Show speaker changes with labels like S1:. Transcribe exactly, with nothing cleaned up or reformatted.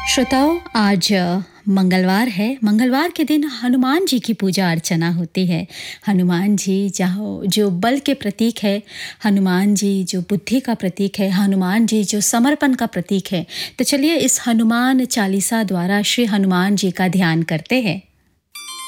S1: श्रोताओं, आज अ, मंगलवार है। मंगलवार के दिन हनुमान जी की पूजा अर्चना होती है। हनुमान जी जहाँ जो बल के प्रतीक है, हनुमान जी जो बुद्धि का प्रतीक है, हनुमान जी जो समर्पण का प्रतीक है। तो चलिए इस हनुमान चालीसा द्वारा श्री हनुमान जी का ध्यान करते हैं।